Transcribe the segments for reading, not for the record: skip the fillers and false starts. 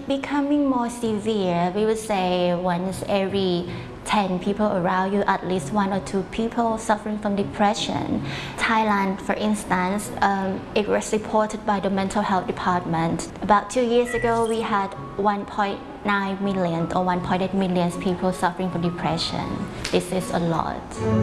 becoming more severe. We would say once every 10 people around you, at least 1 or 2 people suffering from depression. Thailand, for instance, it was reported by the mental health department. About 2 years ago, we had 1.9 million or 1.8 million people suffering from depression. This is a lot.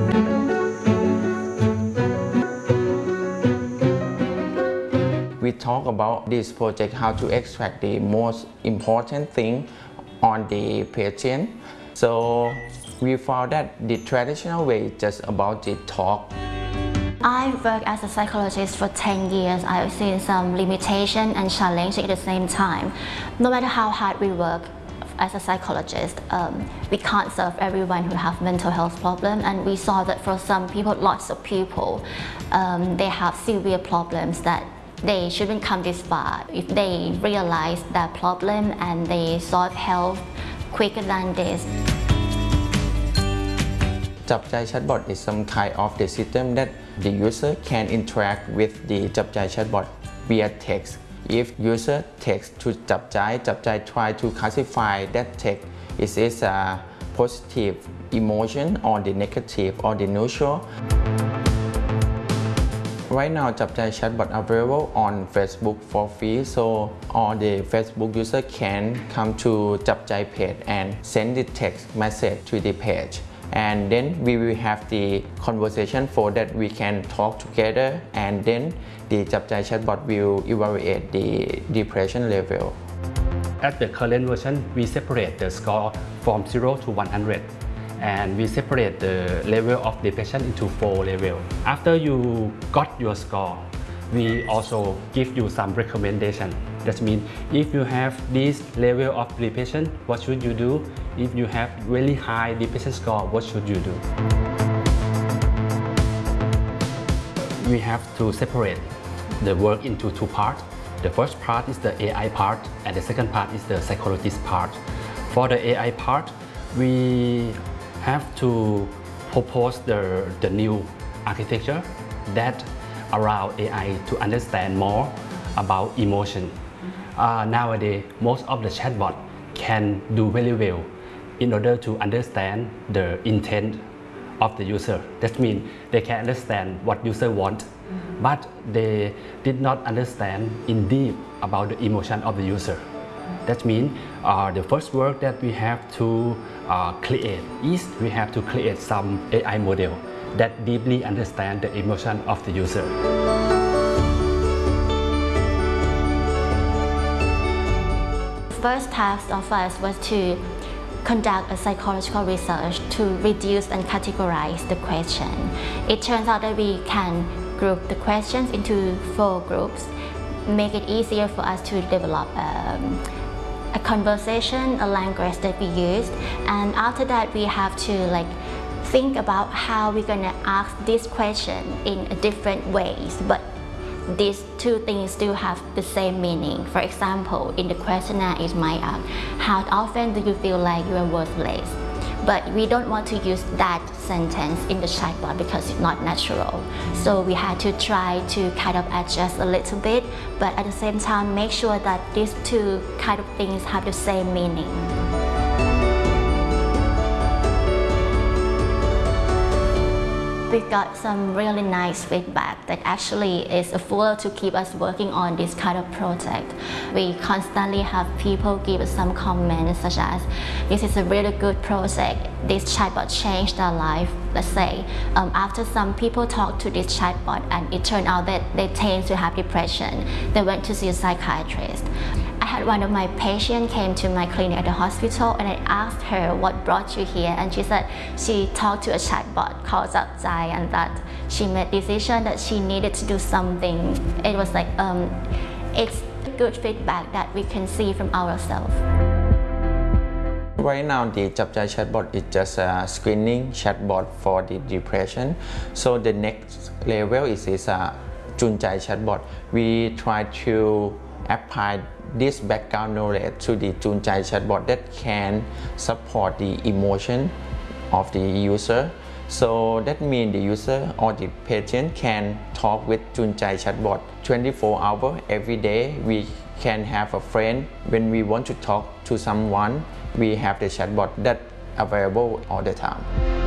We talk about this project, how to extract the most important thing on the patient. So we found that the traditional way is just about the talk. I've worked as a psychologist for 10 years. I've seen some limitation and challenge at the same time. No matter how hard we work as a psychologist, we can't serve everyone who have mental health problem, and we saw that for some people, lots of people, they have severe problems that they shouldn't come this far. If they realize their problem and they sought help quicker than this. Japjai chatbot is some kind of the system that the user can interact with the Japjai chatbot via text. If user text to Japjai try to classify that text. Is it a positive emotion or the negative or the neutral? Right now, Japjai chatbot available on Facebook for free, so all the Facebook user can come to Japjai page and send the text message to the page. And then we will have the conversation for that we can talk together, and then the Japjai chatbot will evaluate the depression level. At the current version, we separate the score from 0 to 100. And we separate the level of depression into 4 levels. After you got your score, we also give you some recommendation. That means if you have this level of depression, what should you do? If you have really high depression score, what should you do? We have to separate the work into 2 parts. The first part is the AI part, and the second part is the psychologist part. For the AI part, we have to propose the new architecture that allow AI to understand more about emotion. Nowadays, most of the chatbot can do very well in order to understand the intent of the user. That means they can understand what user want, but they did not understand in deep about the emotion of the user. That means the first work that we have to create is we have to create some AI model that deeply understand the emotion of the user. First task of us was to conduct a psychological research to reduce and categorize the question. It turns out that we can group the questions into 4 groups, make it easier for us to develop a conversation, a language that we use, and after that we have to think about how we're gonna ask this question in a different ways, but these 2 things still have the same meaning. For example, in the questionnaire it might ask, how often do you feel like you are worthless? But we don't want to use that sentence in the chatbot because it's not natural. So we had to try to kind of adjust a little bit, but at the same time make sure that these 2 kind of things have the same meaning. We got some really nice feedback that actually is a fuel to keep us working on this kind of project. We constantly have people give us some comments such as, this is a really good project, this chatbot changed their life. Let's say after some people talk to this chatbot and it turned out that they tend to have depression, they went to see a psychiatrist. I had one of my patients came to my clinic at the hospital, and I asked her what brought you here, and she said she talked to a chatbot called Japjai and that she made decision that she needed to do something. It was like it's good feedback that we can see from ourselves. Right now, the Japjai chatbot is just a screening chatbot for the depression. So the next level is a Junjai chatbot. We try to apply this background knowledge to the Junjai chatbot that can support the emotion of the user. So that means the user or the patient can talk with Junjai chatbot 24 hours every day. We can have a friend. When we want to talk to someone, we have the chatbot that available all the time.